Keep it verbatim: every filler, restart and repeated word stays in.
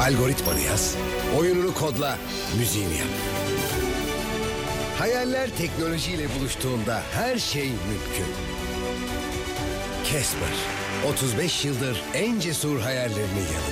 Algoritmanı yaz, oyununu kodla, müziğini yap. Hayaller teknolojiyle buluştuğunda her şey mümkün. Casper, otuz beş yıldır en cesur hayallerinin yanında.